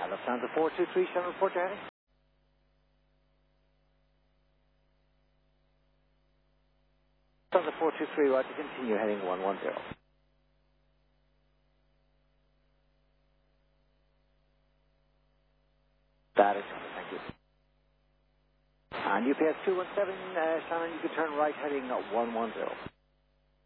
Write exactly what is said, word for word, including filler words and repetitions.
Lufthansa four two three seven, report your heading. Lufthansa four two three, right to continue heading one one zero. That is correct, thank you. And U P S two one seven, uh, Shannon, you can turn right heading one one zero.